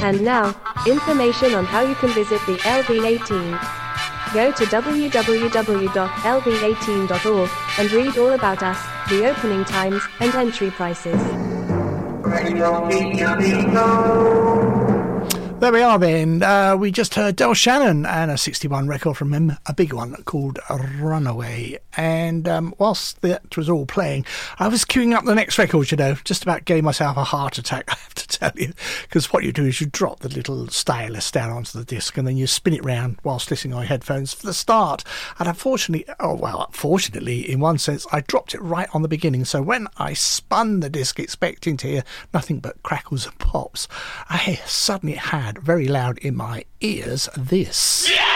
And now, information on how you can visit the LV18. Go to www.lv18.org and read all about us, the opening times, and entry prices. There we are then. We just heard Del Shannon and a 61 record from him, a big one called Runaway. And whilst that was all playing, I was queuing up the next record, you know, just about getting myself a heart attack, I have to tell you. Because what you do is you drop the little stylus down onto the disc and then you spin it round whilst listening on your headphones for the start. And fortunately, in one sense, I dropped it right on the beginning. So when I spun the disc expecting to hear nothing but crackles and pops, I suddenly had very loud in my ears this. Yeah!